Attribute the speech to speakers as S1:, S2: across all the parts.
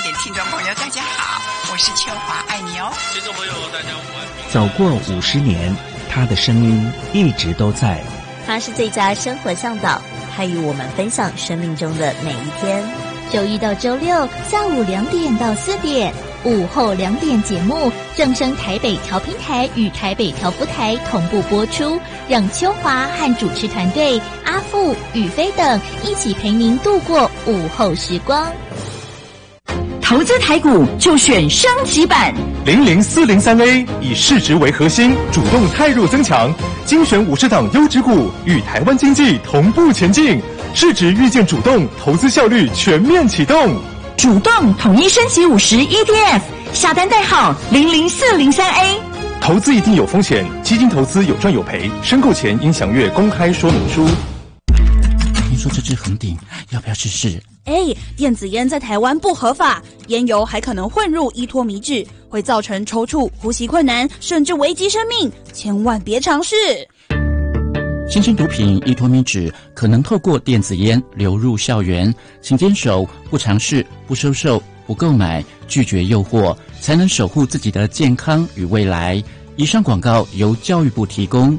S1: 听众朋友大家好，我是秋华，爱你哦。
S2: 听众朋友大家午安。
S3: 走过50年，他的声音一直都在。
S4: 他是最佳生活向导，他与我们分享生命中的每一天。周一到周六下午2点到4点，午后2点节目正声台北调频台与台北调布台同步播出，让秋华和主持团队阿富、宇飞等一起陪您度过午后时光。
S5: 投资台股就选升级版
S6: 00403A，以市值为核心，主动汰弱增强，精选50档优质股，与台湾经济同步前进，市值预见主动，投资效率全面启动。
S5: 主动统一升级50 ETF， 下单代号00403A。
S6: 投资一定有风险，基金投资有赚有赔，申购前应详阅公开说明书。
S7: 听说这支恒鼎，要不要试试？
S8: 电子烟在台湾不合法，烟油还可能混入依托醚质，会造成抽搐、呼吸困难，甚至危及生命，千万别尝试。
S7: 新兴毒品依托醚质可能透过电子烟流入校园，请坚守不尝试、不收受、不购买、拒绝诱惑，才能守护自己的健康与未来。以上广告由教育部提供。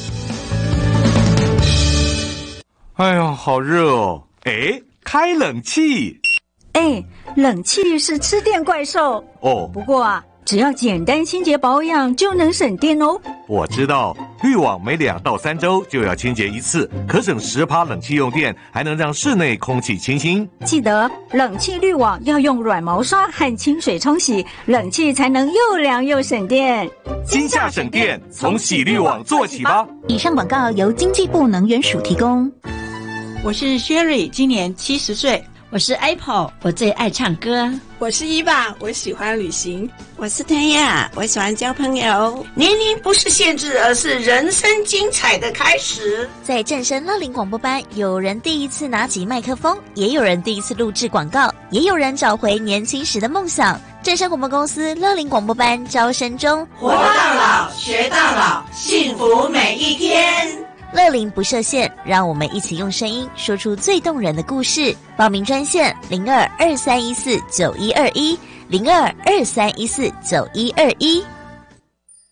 S9: 哎呀，好热哦！开冷气。
S10: 冷气是吃电怪兽
S9: 哦。
S10: 不过只要简单清洁保养就能省电哦。
S9: 我知道，滤网每2到3周就要清洁一次，可省10%冷气用电，还能让室内空气清新。
S10: 记得冷气滤网要用软毛刷和清水冲洗，冷气才能又凉又省电。
S9: 今夏省电，从洗滤网做起吧。
S5: 以上广告由经济部能源署提供。
S11: 我是 Sherry， 今年70岁。
S12: 我是 Apple， 我最爱唱歌。
S13: 我是伊爸，我喜欢旅行。
S14: 我是天亚，我喜欢交朋友。
S15: 年龄不是限制，而是人生精彩的开始。
S4: 在正声乐龄广播班，有人第一次拿起麦克风，也有人第一次录制广告，也有人找回年轻时的梦想。正声广播公司乐龄广播班招生中，
S15: 活到老，学到老，幸福每一天。
S4: 乐龄不设限，让我们一起用声音说出最动人的故事。报名专线0223149121，0223149121。